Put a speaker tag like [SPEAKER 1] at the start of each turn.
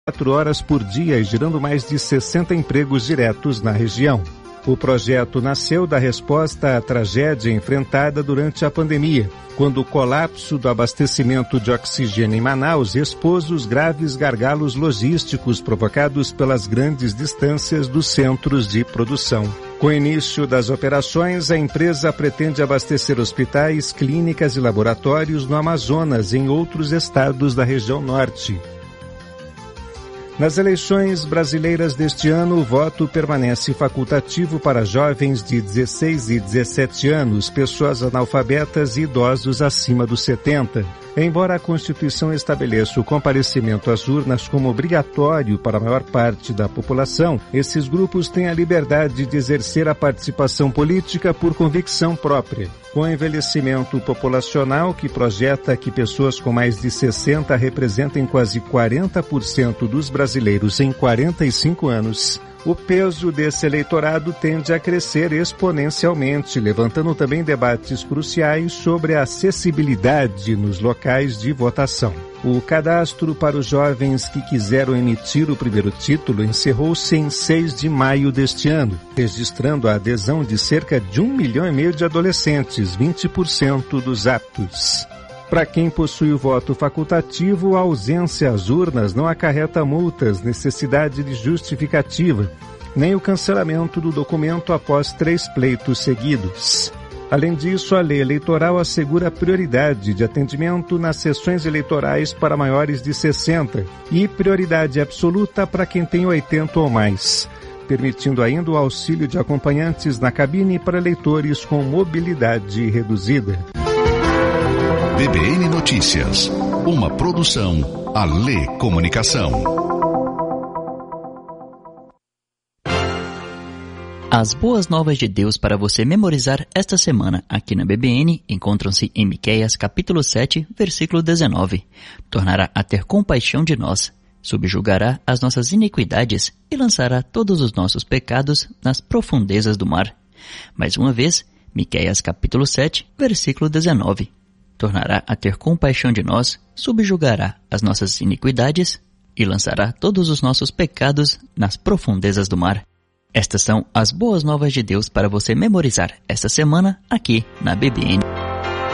[SPEAKER 1] 4 horas por dia e gerando mais de 60 empregos diretos na região. O projeto nasceu da resposta à tragédia enfrentada durante a pandemia, quando o colapso do abastecimento de oxigênio em Manaus expôs os graves gargalos logísticos provocados pelas grandes distâncias dos centros de produção. Com o início das operações, a empresa pretende abastecer hospitais, clínicas e laboratórios no Amazonas e em outros estados da região norte. Nas eleições brasileiras deste ano, o voto permanece facultativo para jovens de 16 e 17 anos, pessoas analfabetas e idosos acima dos 70. Embora a Constituição estabeleça o comparecimento às urnas como obrigatório para a maior parte da população, esses grupos têm a liberdade de exercer a participação política por convicção própria. Com o envelhecimento populacional, que projeta que pessoas com mais de 60 representem quase 40% dos brasileiros em 45 anos, o peso desse eleitorado tende a crescer exponencialmente, levantando também debates cruciais sobre a acessibilidade nos locais de votação. O cadastro para os jovens que quiseram emitir o primeiro título encerrou-se em 6 de maio deste ano, registrando a adesão de cerca de 1,5 milhão de adolescentes, 20% dos aptos. Para quem possui o voto facultativo, a ausência às urnas não acarreta multas, necessidade de justificativa, nem o cancelamento do documento após 3 pleitos seguidos. Além disso, a lei eleitoral assegura prioridade de atendimento nas sessões eleitorais para maiores de 60 e prioridade absoluta para quem tem 80 ou mais, permitindo ainda o auxílio de acompanhantes na cabine para eleitores com mobilidade reduzida.
[SPEAKER 2] BBN Notícias, uma produção Alê Comunicação.
[SPEAKER 3] As boas novas de Deus para você memorizar esta semana aqui na BBN encontram-se em Miqueias capítulo 7, versículo 19. Tornará a ter compaixão de nós, subjugará as nossas iniquidades e lançará todos os nossos pecados nas profundezas do mar. Mais uma vez, Miqueias capítulo 7, versículo 19. Tornará a ter compaixão de nós, subjugará as nossas iniquidades e lançará todos os nossos pecados nas profundezas do mar. Estas são as boas novas de Deus para você memorizar esta semana aqui na BBN.